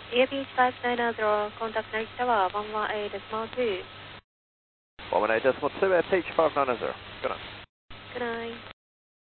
EAPH 590, contact North Tower 118.2. 118.2, Peach 590. Good night. Good night.